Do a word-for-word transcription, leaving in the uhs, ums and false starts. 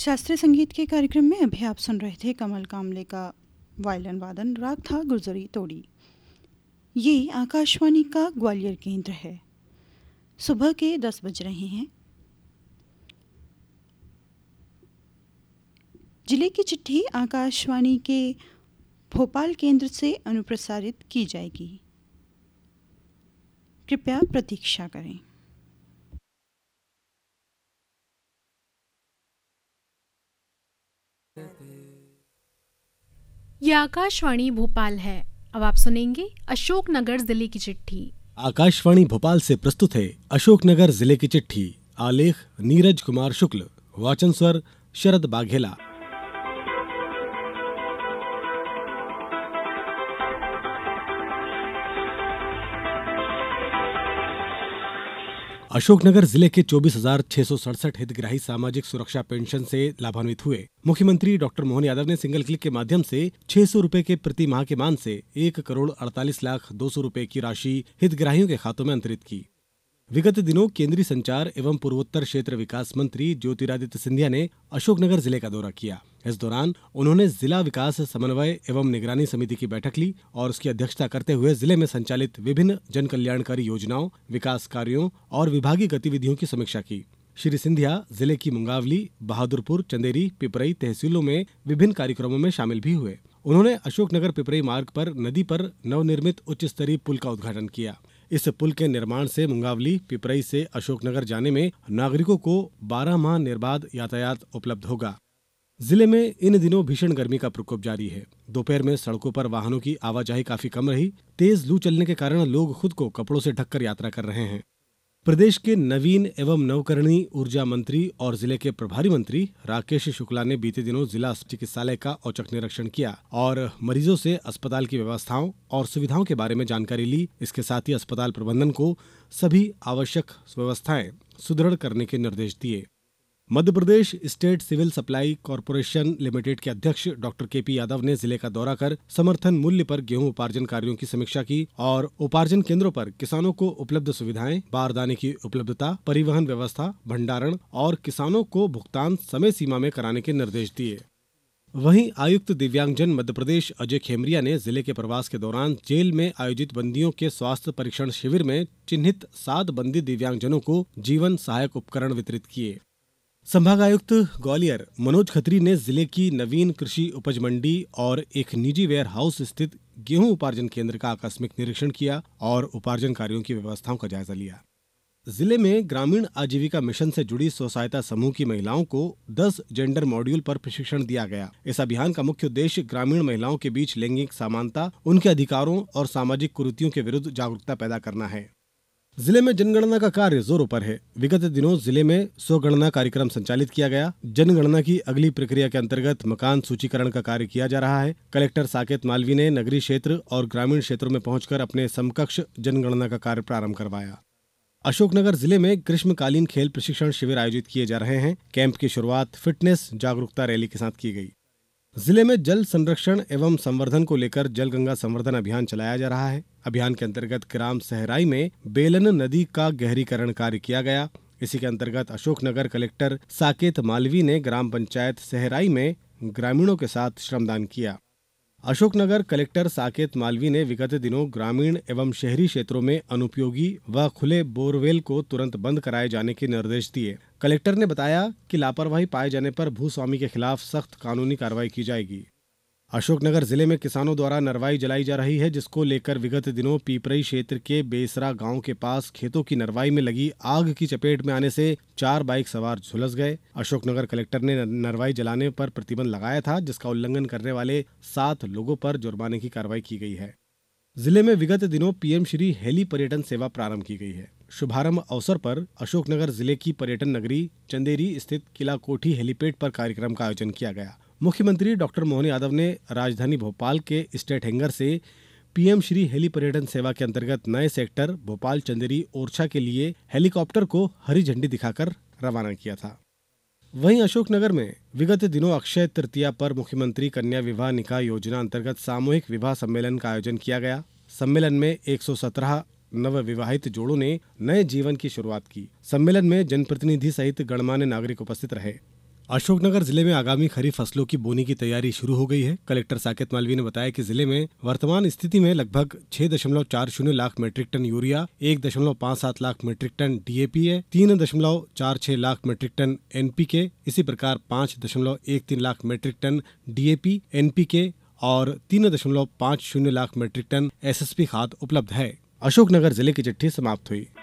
शास्त्रीय संगीत के कार्यक्रम में अभी आप सुन रहे थे कमल कामले का वायलिन वादन। राग था गुर्जरी तोड़ी। ये आकाशवाणी का ग्वालियर केंद्र है। सुबह के दस बज रहे हैं। जिले की चिट्ठी आकाशवाणी के भोपाल केंद्र से अनुप्रसारित की जाएगी। कृपया प्रतीक्षा करें। यह आकाशवाणी भोपाल है। अब आप सुनेंगे अशोकनगर जिले की चिट्ठी। आकाशवाणी भोपाल से प्रस्तुत है अशोकनगर जिले की चिट्ठी। आलेख नीरज कुमार शुक्ल, वाचन स्वर शरद बाघेला। अशोकनगर जिले के चौबीस हजार छह सौ सड़सठ हितग्राही सामाजिक सुरक्षा पेंशन से लाभान्वित हुए। मुख्यमंत्री डॉक्टर मोहन यादव ने सिंगल क्लिक के माध्यम से छह सौ रूपये के प्रति माह के मान से एक करोड़ अड़तालीस लाख दो सौ रूपये की राशि हितग्राहियों के खातों में अंतरित की। विगत दिनों केंद्रीय संचार एवं पूर्वोत्तर क्षेत्र विकास मंत्री ज्योतिरादित्य सिंधिया ने अशोकनगर जिले का दौरा किया। इस दौरान उन्होंने जिला विकास समन्वय एवं निगरानी समिति की बैठक ली और उसकी अध्यक्षता करते हुए जिले में संचालित विभिन्न जन कल्याणकारी योजनाओं, विकास कार्यों और विभागीय गतिविधियों की समीक्षा की। श्री सिंधिया जिले की मुंगावली, बहादुरपुर, चंदेरी, पिपरई तहसीलों में विभिन्न कार्यक्रमों में शामिल भी हुए। उन्होंने अशोकनगर पिपरई मार्ग पर नदी पर नवनिर्मित उच्च स्तरीय पुल का उद्घाटन किया। इस पुल के निर्माण से मुंगावली, पिपरई से अशोकनगर जाने में नागरिकों को बारह माह निर्बाध यातायात उपलब्ध होगा। जिले में इन दिनों भीषण गर्मी का प्रकोप जारी है। दोपहर में सड़कों पर वाहनों की आवाजाही काफी कम रही। तेज लू चलने के कारण लोग खुद को कपड़ों से ढककर यात्रा कर रहे हैं। प्रदेश के नवीन एवं नवकरणीय ऊर्जा मंत्री और जिले के प्रभारी मंत्री राकेश शुक्ला ने बीते दिनों जिला चिकित्सालय का औचक निरीक्षण किया और मरीजों से अस्पताल की व्यवस्थाओं और सुविधाओं के बारे में जानकारी ली। इसके साथ ही अस्पताल प्रबंधन को सभी आवश्यक व्यवस्थाएं सुदृढ़ करने के निर्देश दिए। Madhya Pradesh state civil supply corporation limited के अध्यक्ष डॉक्टर के पी यादव ने जिले का दौरा कर समर्थन मूल्य पर गेहूं उपार्जन कार्यों की समीक्षा की और उपार्जन केंद्रों पर किसानों को उपलब्ध सुविधाएं, बारदाने की उपलब्धता, परिवहन व्यवस्था, भंडारण और किसानों को भुगतान समय सीमा में कराने के निर्देश दिए। वहीं आयुक्त दिव्यांगजन मध्य प्रदेश अजय खेमरिया ने जिले के प्रवास के दौरान जेल में आयोजित बंदियों के स्वास्थ्य परीक्षण शिविर में चिन्हित सात बंदी दिव्यांगजनों को जीवन सहायक उपकरण वितरित किए। संभागायुक्त ग्वालियर मनोज खत्री ने जिले की नवीन कृषि उपज मंडी और एक निजी वेयर हाउस स्थित गेहूं उपार्जन केंद्र का आकस्मिक निरीक्षण किया और उपार्जन कार्यों की व्यवस्थाओं का जायजा लिया। जिले में ग्रामीण आजीविका मिशन से जुड़ी स्व सहायता समूह की महिलाओं को दस जेंडर मॉड्यूल पर प्रशिक्षण दिया गया। इस अभियान का मुख्य उद्देश्य ग्रामीण महिलाओं के बीच लैंगिक समानता, उनके अधिकारों और सामाजिक कुरीतियों के विरुद्ध जागरूकता पैदा करना है। जिले में जनगणना का कार्य जोरों पर है। विगत दिनों जिले में स्वगणना कार्यक्रम संचालित किया गया। जनगणना की अगली प्रक्रिया के अंतर्गत मकान सूचीकरण का कार्य किया जा रहा है। कलेक्टर साकेत मालवी ने नगरीय क्षेत्र और ग्रामीण क्षेत्रों में पहुंचकर अपने समकक्ष जनगणना का कार्य प्रारंभ करवाया। अशोकनगर जिले में ग्रीष्मकालीन खेल प्रशिक्षण शिविर आयोजित किए जा रहे हैं। कैंप की शुरुआत फिटनेस जागरूकता रैली के साथ की गई। जिले में जल संरक्षण एवं संवर्धन को लेकर जल गंगा संवर्धन अभियान चलाया जा रहा है। अभियान के अंतर्गत ग्राम सहराई में बेलन नदी का गहरीकरण कार्य किया गया। इसी के अंतर्गत अशोकनगर कलेक्टर साकेत मालवी ने ग्राम पंचायत सहराई में ग्रामीणों के साथ श्रमदान किया। अशोकनगर कलेक्टर साकेत मालवी ने विगत दिनों ग्रामीण एवं शहरी क्षेत्रों में अनुपयोगी व खुले बोरवेल को तुरंत बंद कराए जाने के निर्देश दिए। कलेक्टर ने बताया कि लापरवाही पाए जाने पर भूस्वामी के खिलाफ सख्त कानूनी कार्रवाई की जाएगी। अशोकनगर जिले में किसानों द्वारा नरवाई जलाई जा रही है, जिसको लेकर विगत दिनों पीपरई क्षेत्र के बेसरा गांव के पास खेतों की नरवाई में लगी आग की चपेट में आने से चार बाइक सवार झुलस गए। अशोकनगर कलेक्टर ने नरवाई जलाने पर प्रतिबंध लगाया था, जिसका उल्लंघन करने वाले सात लोगों पर जुर्माने की कार्रवाई की गई है। जिले में विगत दिनों पीएम श्री हेली पर्यटन सेवा प्रारंभ की गई है। शुभारंभ अवसर पर अशोकनगर जिले की पर्यटन नगरी चंदेरी स्थित किला कोठी हेलीपैड पर कार्यक्रम का आयोजन किया गया। मुख्यमंत्री डॉक्टर मोहन यादव ने राजधानी भोपाल के स्टेट हैंगर से पीएम श्री हेली पर्यटन सेवा के अंतर्गत नए सेक्टर भोपाल चंदेरी ओरछा के लिए हेलीकॉप्टर को हरी झंडी दिखाकर रवाना किया था। वहीं अशोकनगर में विगत दिनों अक्षय तृतीया पर मुख्यमंत्री कन्या विवाह निकाह योजना अंतर्गत सामूहिक विवाह सम्मेलन का आयोजन किया गया। सम्मेलन में एक सौ सत्रह नव विवाहित जोड़ों ने नए जीवन की शुरुआत की। सम्मेलन में जनप्रतिनिधि सहित गणमान्य नागरिक उपस्थित रहे। अशोकनगर जिले में आगामी खरीफ फसलों की बोनी की तैयारी शुरू हो गई है। कलेक्टर साकेत मालवीय ने बताया कि जिले में वर्तमान स्थिति में लगभग छह दशमलव चार शून्य लाख मीट्रिक टन यूरिया, एक दशमलव पाँच सात लाख मीट्रिक टन डीएपी है, तीन दशमलव चार छह लाख मीट्रिक टन एनपीके, इसी प्रकार पाँच दशमलव एक तीन lakh metric ton DAP, NPK और तीन दशमलव पाँच शून्य लाख मीट्रिक टन एसएसपी खाद उपलब्ध है। अशोकनगर जिले की चिट्ठी समाप्त हुई।